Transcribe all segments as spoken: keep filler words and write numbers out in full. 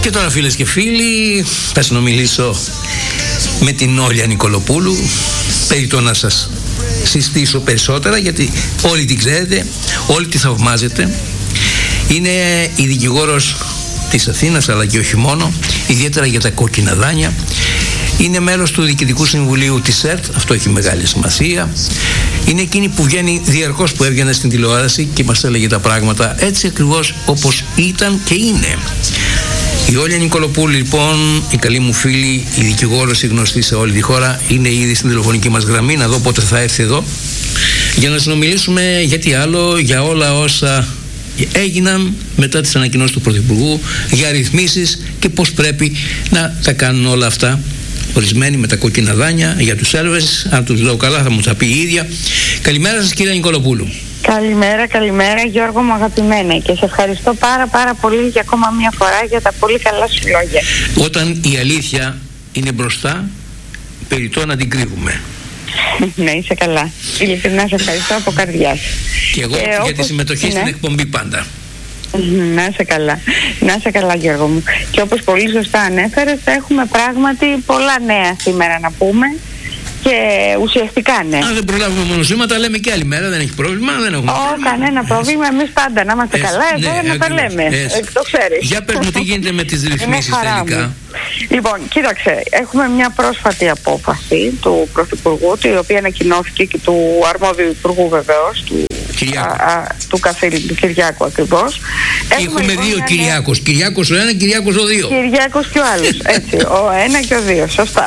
Και τώρα, φίλες και φίλοι, θα συνομιλήσω με την Όλια Νικολοπούλου. Περιττώ να σας συστήσω περισσότερα, γιατί όλοι την ξέρετε, όλοι τη θαυμάζετε. Είναι η δικηγόρος της Αθήνας, αλλά και όχι μόνο, ιδιαίτερα για τα κόκκινα δάνεια. Είναι μέλος του Διοικητικού Συμβουλίου της ΕΡΤ, αυτό έχει μεγάλη σημασία. Είναι εκείνη που βγαίνει διαρκώς, που έβγαινε στην τηλεόραση και μας έλεγε τα πράγματα έτσι ακριβώς όπως ήταν και είναι. Η Όλια Νικολοπούλου, λοιπόν, η καλή μου φίλη, η δικηγόρος, η γνωστή σε όλη τη χώρα, είναι ήδη στην τηλεφωνική μας γραμμή. Να δω πότε θα έρθει εδώ για να συνομιλήσουμε για τι άλλο, για όλα όσα έγιναν μετά τις ανακοινώσεις του Πρωθυπουργού, για ρυθμίσεις και πώς πρέπει να τα κάνουν όλα αυτά. Ορισμένοι με τα κόκκινα δάνεια, για τους σέρβες, αν τους λέω καλά θα μου τα πει η ίδια. Καλημέρα σας, κυρία Νικολοπούλου. Καλημέρα, καλημέρα Γιώργο μου αγαπημένε, και σε ευχαριστώ πάρα πάρα πολύ για ακόμα μια φορά για τα πολύ καλά σου λόγια. Όταν η αλήθεια είναι μπροστά, περιττώ να την κρύβουμε. Ναι, είσαι καλά. Ειλικρινά σε ευχαριστώ από καρδιάς. Και εγώ και για όπως... τη συμμετοχή ναι. στην εκπομπή πάντα. Να είσαι καλά, να είσαι καλά Γιώργο μου. Και όπως πολύ σωστά ανέφερες, έχουμε πράγματι πολλά νέα σήμερα να πούμε. Και ουσιαστικά ναι. Αν δεν προλάβουμε μονοσήματα, λέμε και άλλη μέρα, δεν έχει πρόβλημα. Δεν έχουμε Ω, πρόβλημα. κανένα πρόβλημα. Εμείς πάντα να είμαστε Ες, καλά, εδώ ναι, να τα λέμε. Ε, το ξέρεις. Για πες μου, τι γίνεται με τις ρυθμίσεις τελικά. Λοιπόν, κοίταξε, έχουμε μια πρόσφατη απόφαση του Πρωθυπουργού, η οποία ανακοινώθηκε και του αρμόδιου Υπουργού βεβαίως, του Κυριάκου, α, α, του, καθήλ, του Κυριάκου ακριβώς. Έχουμε, έχουμε λοιπόν δύο μια... Κυριάκος. Κυριάκος ο ένα, Κυριάκος ο δύο. Κυριάκος και ο άλλος. Έτσι, ο ένα και ο δύο. Σωστά.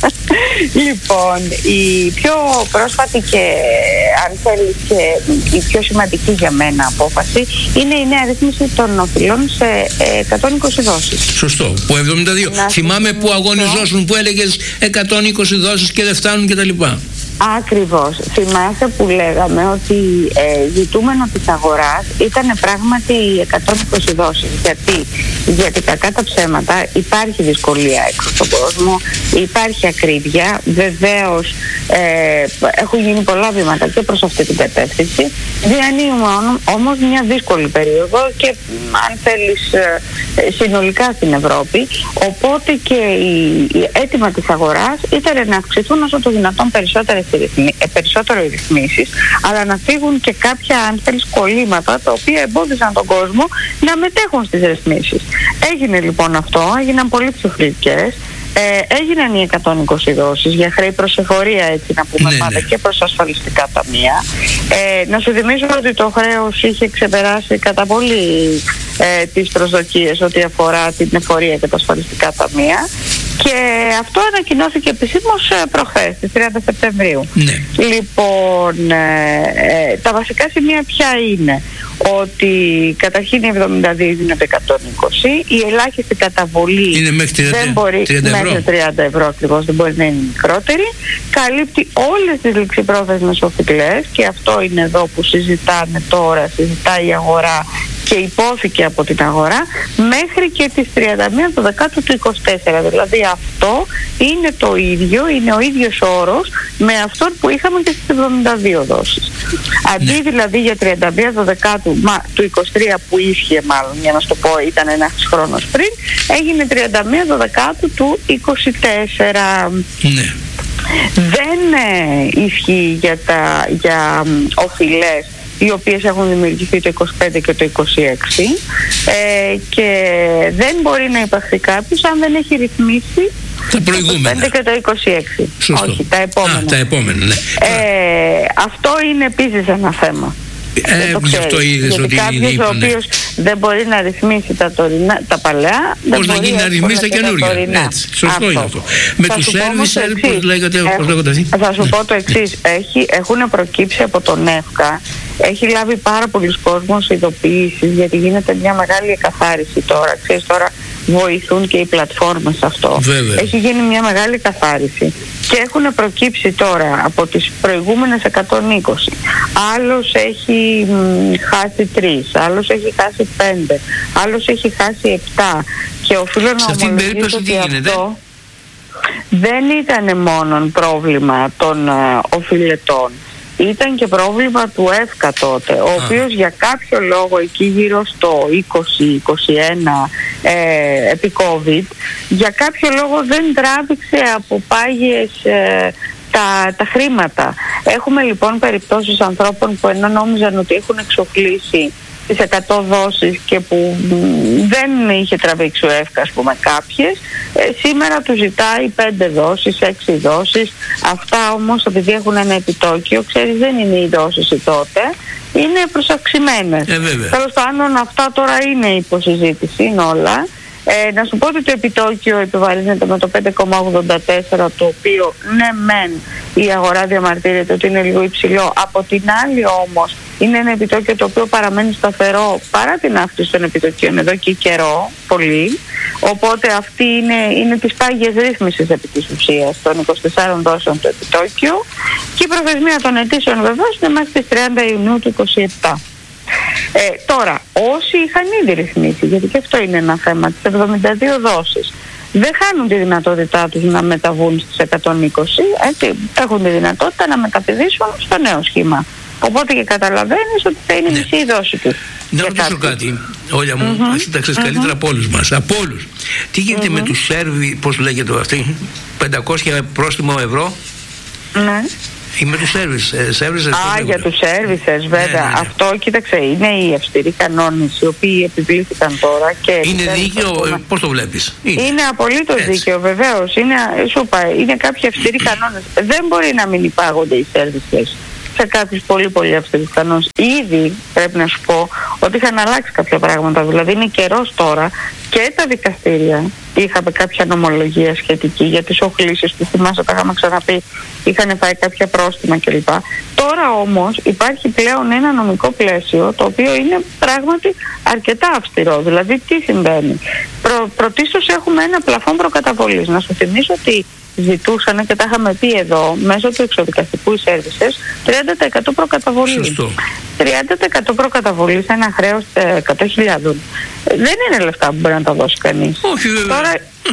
Λοιπόν, η πιο πρόσφατη και αν θέλεις και η πιο σημαντική για μένα απόφαση είναι η νέα ρύθμιση των οφειλών σε εκατόν είκοσι δόσεις. Σωστό. Που εβδομήντα δύο. Να θυμάμαι που αγωνιζόσουν, που έλεγες εκατόν είκοσι δόσεις και δεν φτάνουν κτλ. Ακριβώς. Θυμάσαι που λέγαμε ότι ε, ζητούμενο της αγοράς ήταν πράγματι εκατόν είκοσι δόσεις. Γιατί? Γιατί κακά τα ψέματα υπάρχει δυσκολία έξω στον κόσμο, υπάρχει ακρίβεια, βεβαίως ε, έχουν γίνει πολλά βήματα και προς αυτή την κατεύθυνση. Διανύουμε όμως μια δύσκολη περίοδο και αν θέλεις ε, συνολικά στην Ευρώπη, οπότε και η, η αίτημα της αγοράς ήταν να αυξηθούν όσο το δυνατόν περισσότερες περισσότερο οι ρυθμίσεις, αλλά να φύγουν και κάποια αν θέλεις κολλήματα τα οποία εμπόδισαν τον κόσμο να μετέχουν στις ρυθμίσεις. Έγινε λοιπόν αυτό, έγιναν πολύ ψηφιακές. Ε, έγιναν οι εκατόν είκοσι δόσεις για χρέη προς εφορία, έτσι να πούμε, ναι, πάντα ναι. και προς ασφαλιστικά ταμεία. Ε, να σου θυμίσω ότι το χρέος είχε ξεπεράσει κατά πολύ ε, τις προσδοκίες ό,τι αφορά την εφορία και τα ασφαλιστικά ταμεία. Και αυτό ανακοινώθηκε επισήμως προχθές, στις τριάντα Σεπτεμβρίου. Ναι. Λοιπόν, ε, ε, τα βασικά σημεία ποια είναι? Ότι καταρχήν οι εβδομήντα δύο δίνονται εκατόν είκοσι, η ελάχιστη καταβολή είναι μέχρι τριάντα, δεν μπορεί, τριάντα ευρώ. Μέχρι τριάντα ευρώ ακριβώς, δεν μπορεί να είναι μικρότερη. Καλύπτει όλες τις ληξιπρόθεσμες οφειλές και αυτό είναι εδώ που συζητάνε τώρα, συζητάει η αγορά και υπόθηκε από την αγορά, μέχρι και τις τριάντα μία του δεκάτου του είκοσι τέσσερα. Δηλαδή αυτό είναι το ίδιο, είναι ο ίδιος όρος με αυτόν που είχαμε και στις εβδομήντα δύο δόσεις. Αντί ναι. δηλαδή για τριάντα μία του δεκάτου μα, του είκοσι τρία που ίσχυε μάλλον, για να σου το πω ήταν ένας χρόνος πριν, έγινε τριάντα μία του δεκάτου του είκοσι τέσσερα. Ναι. Δεν ε, ισχύει για, τα, για ε, οφειλές οι οποίες έχουν δημιουργηθεί το είκοσι πέντε και το είκοσι έξι ε, και δεν μπορεί να υπαχθεί κάποιος αν δεν έχει ρυθμίσει τα προηγούμενα. Το είκοσι πέντε και το είκοσι έξι. Σωστό. Όχι, τα επόμενα. Α, τα επόμενα, ναι. Ε, αυτό είναι επίσης ένα θέμα. Ε, γι' αυτό είδες γιατί ότι κάποιος είπανε. ο οποίος δεν μπορεί να ρυθμίσει τα, τωρινά, τα παλαιά, πώς να γίνει να ρυθμίσει τα καινούργια. Έτσι, σωστό αυτό. Είναι αυτό. Με τους σέρβισερ, πώς λέγατε, πώς λέγονται αυτοί. Θα σου πω το εξής. Έχουν προκύψει από τον ΕΦΚΑ, έχει λάβει πάρα πολλοί κόσμος ειδοποιήσεις, γιατί γίνεται μια μεγάλη εκαθάριση τώρα. Ξέρεις, τώρα βοηθούν και οι πλατφόρμες σε αυτό. Βέβαια. Έχει γίνει μια μεγάλη καθάριση και έχουν προκύψει τώρα από τις προηγούμενες εκατόν είκοσι. Άλλος έχει μ, χάσει τρεις, άλλος έχει χάσει πέντε, άλλος έχει χάσει επτά και οφείλω να ομολογήσω ότι αυτό δεν ήταν μόνο πρόβλημα των uh, οφειλετών. Ήταν και πρόβλημα του ΕΦΚΑ τότε, ο οποίος για κάποιο λόγο εκεί γύρω στο είκοσι, είκοσι ένα ε, επί COVID, για κάποιο λόγο δεν τράβηξε από πάγιες ε, τα, τα χρήματα. Έχουμε λοιπόν περιπτώσεις ανθρώπων που ενώ νόμιζαν ότι έχουν εξοφλήσει τις εκατό δόσεις και που δεν είχε τραβήξει ο ΕΦΚΑ, ας πούμε, κάποιες, ε, σήμερα του ζητάει πέντε δόσεις, έξι δόσεις. Αυτά όμως, επειδή έχουν ένα επιτόκιο, ξέρεις, δεν είναι οι δόσεις οι τότε, είναι προσαυξημένες. Ε, Τέλος πάντων, αυτά τώρα είναι υποσυζήτηση, είναι όλα. Ε, να σου πω ότι το επιτόκιο επιβαρύνεται με το πέντε κόμμα ογδόντα τέσσερα, το οποίο ναι μεν η αγορά διαμαρτύρεται ότι είναι λίγο υψηλό, από την άλλη όμως είναι ένα επιτόκιο το οποίο παραμένει σταθερό παρά την αύξηση των επιτοκίων εδώ και καιρό πολύ, οπότε αυτή είναι, είναι της πάγιας ρύθμισης επί της ουσίας των είκοσι τεσσάρων δόσεων το επιτόκιο, και η προθεσμία των αιτήσεων βεβαίως είναι μέχρι τις τριάντα Ιουνίου του είκοσι επτά. Ε, τώρα, όσοι είχαν ήδη ρυθμίσει, γιατί και αυτό είναι ένα θέμα, τις εβδομήντα δύο δόσεις, δεν χάνουν τη δυνατότητά τους να μεταβούν στις εκατόν είκοσι, έτσι, έχουν τη δυνατότητα να μεταπηδήσουν στο νέο σχήμα. Οπότε και καταλαβαίνεις ότι θα είναι μισή η δόση τους. Να ρωτήσω κάτι, Όλια μου, mm-hmm. εσύ τα ξέρεις mm-hmm. καλύτερα από όλους μας, από όλους. Τι γίνεται mm-hmm. με τους Σέρβοι, πώς λέγεται αυτή, πεντακόσια πρόστιμο ευρώ? Ναι. Ή με τους services. Α, για τους services, βέβαια. Ναι, ναι, ναι. Αυτό, κοίταξε, είναι οι αυστηροί κανόνες οι οποίοι επιβλήθηκαν τώρα. Και είναι δίκαιο, πούμε, πώς το βλέπεις? Είναι, είναι απολύτως έτσι. Δίκαιο, βεβαίως. Είναι, σου είπα, είναι κάποιοι αυστηροί κανόνες. Δεν μπορεί να μην υπάγονται οι services σε κάποιους πολύ πολύ αυστηρούς κανόνες. Ήδη πρέπει να σου πω ότι είχαν αλλάξει κάποια πράγματα. Δηλαδή είναι καιρός τώρα και τα δικαστήρια είχαμε κάποια νομολογία σχετική για τις οχλήσεις που θυμάσαι, τα είχαμε ξαναπεί, είχαν φάει κάποια πρόστιμα κλπ. Τώρα όμως υπάρχει πλέον ένα νομικό πλαίσιο το οποίο είναι πράγματι αρκετά αυστηρό. Δηλαδή τι συμβαίνει? Προ, πρωτίστως έχουμε ένα πλαφόν προκαταβολής. Να σου θυμίσω ότι ζητούσαν, και τα είχαμε πει εδώ, μέσω του εξοδικαστικού οι services, τριάντα τοις εκατό προκαταβολή. Σωστό. τριάντα τοις εκατό προκαταβολή σε ένα χρέος εκατό χιλιάδες. Δεν είναι λεφτά που μπορεί να τα δώσει κανείς. Όχι, βέβαια. Τώρα,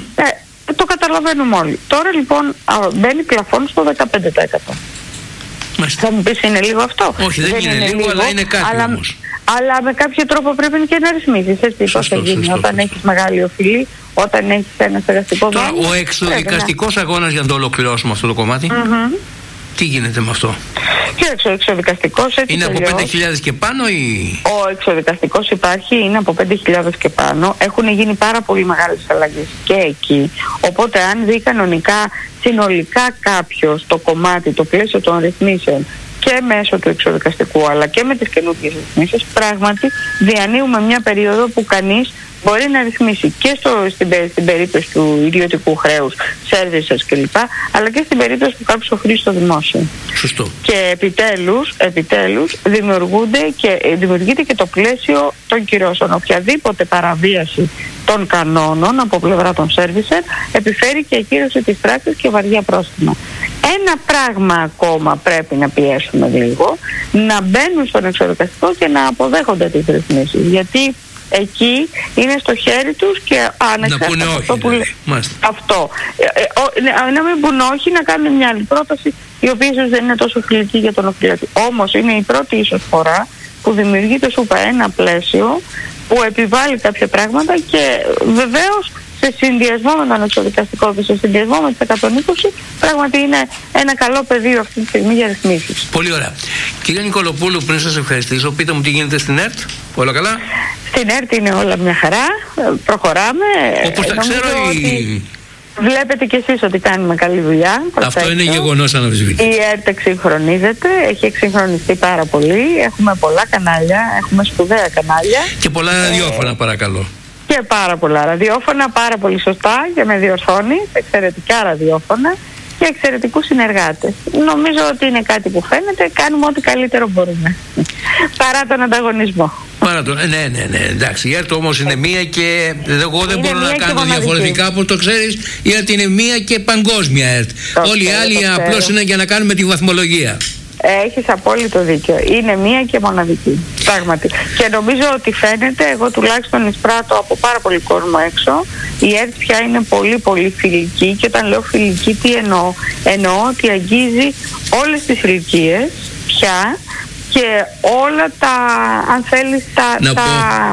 ε, το καταλαβαίνουμε όλοι. Τώρα λοιπόν μπαίνει πλαφόν στο δεκαπέντε τοις εκατό. Μάλιστα. Θα μου πεις, είναι λίγο αυτό? Όχι, δεν, δεν είναι, είναι λίγο, λίγο, αλλά είναι κάτι αλλά, όμως. Αλλά με κάποιο τρόπο πρέπει και να ρυθμίσεις. Έτσι, πώς θα γίνει όταν έχεις μεγάλη οφειλή, όταν έχεις ένα στεγαστικό δάνειο. Τώρα, ο εξοδικαστικός αγώνας, για να το ολοκληρώσουμε αυτό το κομμάτι, mm-hmm. τι γίνεται με αυτό? Και ο εξοδικαστικός έτσι είναι από πέντε χιλιάδες και πάνω ή? Ο εξοδικαστικός υπάρχει, είναι από πέντε χιλιάδες και πάνω. Έχουν γίνει πάρα πολύ μεγάλες αλλαγές και εκεί. Οπότε αν δει κανονικά συνολικά κάποιος το κομμάτι, το πλαίσιο των ρυθμίσεων και μέσω του εξοδικαστικού αλλά και με τις καινούργιες ρυθμίσεις, πράγματι διανύουμε μια περίοδο που κανείς μπορεί να ρυθμίσει και στο, στην, στην περίπτωση του ιδιωτικού χρέους, services κλπ, αλλά και στην περίπτωση που κάποιος οφείλει στο δημόσιο. Σωστό. Και επιτέλους, επιτέλους δημιουργούνται και, δημιουργείται και το πλαίσιο των κυρώσεων. Οποιαδήποτε παραβίαση των κανόνων από πλευρά των services επιφέρει και ακύρωση της πράξης και βαριά πρόστιμα. Ένα πράγμα ακόμα πρέπει να πιέσουμε λίγο, να μπαίνουν στον εξοδικαστικό και να αποδέχονται τις ρυθμίσεις. Γιατί εκεί είναι στο χέρι τους και ανεξάρτητα από αυτό που λέει. Αυτό. Ε, ε, ε, να μην πουν όχι, να κάνουν μια άλλη πρόταση η οποία ίσως δεν είναι τόσο φιλική για τον οφειλέτη. Όμως είναι η πρώτη ίσως φορά που δημιουργείται, σου είπα, ένα πλαίσιο που επιβάλλει κάποια πράγματα και βεβαίως σε συνδυασμό με τον εξοδικαστικό και σε συνδυασμό με τις εκατόν είκοσι, πράγματι είναι ένα καλό πεδίο αυτή τη στιγμή για ρυθμίσεις. Πολύ ωραία. Κυρία Νικολοπούλου, πριν σας ευχαριστήσω, πείτε μου τι γίνεται στην ΕΡΤ. Όλα καλά? Στην ΕΡΤ είναι όλα μια χαρά. Προχωράμε. Όπως τα ξέρω, η... βλέπετε κι εσείς ότι κάνουμε καλή δουλειά. Αυτό είναι γεγονός αναμφισβήτητο. Η ΕΡΤ εξυγχρονίζεται, έχει εξυγχρονιστεί πάρα πολύ. Έχουμε πολλά κανάλια, έχουμε σπουδαία κανάλια. Και πολλά ραδιόφωνα, ε... παρακαλώ. Και πάρα πολλά ραδιόφωνα, πάρα πολύ σωστά, και με διορθώνει, εξαιρετικά ραδιόφωνα και εξαιρετικούς συνεργάτες. Νομίζω ότι είναι κάτι που φαίνεται, κάνουμε ό,τι καλύτερο μπορούμε. Παρά τον ανταγωνισμό. Παρά τον, ναι, ναι, ναι, εντάξει. Η ΕΡΤ όμως είναι μία και εγώ δεν είναι μπορώ να κάνω διαφορετικά, όπως το ξέρεις. Η ΕΡΤ είναι μία και παγκόσμια ΕΡΤ. Όλοι οι άλλοι απλώς είναι για να κάνουμε τη βαθμολογία. Έχεις απόλυτο δίκιο. Είναι μία και μοναδική. Πράγματι. Και νομίζω ότι φαίνεται, εγώ τουλάχιστον εισπράττω από πάρα πολύ κόσμο έξω, η ΕΡΤ πια είναι πολύ πολύ φιλική. Και όταν λέω φιλική, τι εννοώ? Εννοώ ότι αγγίζει όλες τις ηλικίες πια και όλα τα, αν θέλεις, τα, τα,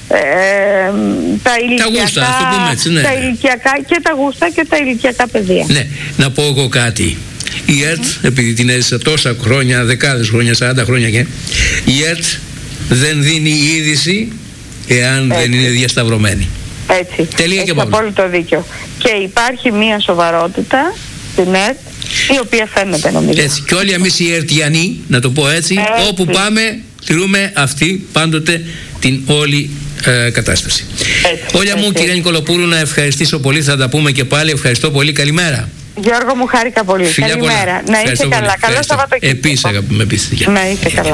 ε, τα ηλικιακά, τα γούστα, ας το πούμε έτσι, ναι. τα ηλικιακά και τα γούστα και τα ηλικιακά παιδεία. Ναι, να πω εγώ κάτι. Η ΕΡΤ, mm-hmm. επειδή την έζησα τόσα χρόνια, δεκάδες χρόνια, σαράντα χρόνια και η ΕΡΤ δεν δίνει είδηση εάν έτσι. δεν είναι διασταυρωμένη. Έτσι. Τελεία και πάμε. Έχει απόλυτο δίκιο. Και υπάρχει μια σοβαρότητα στην ΕΡΤ, η οποία φαίνεται νομίζω. Έτσι. Και όλοι εμείς οι ΕΡΤιανοί, να το πω έτσι, έτσι. όπου πάμε τηρούμε αυτή πάντοτε την όλη ε, κατάσταση. Έτσι, Όλια έτσι. μου, κυρία Νικολοπούλου, να ευχαριστήσω πολύ. Θα τα πούμε και πάλι. Ευχαριστώ πολύ. Καλημέρα. Γιώργο μου, χάρηκα πολύ. Φιλιά Καλημέρα. Πολλά. Να είσαι καλά. Καλό Σαββατοκύριακο. Επίσης, αγαπητέ. Να είσαι καλά.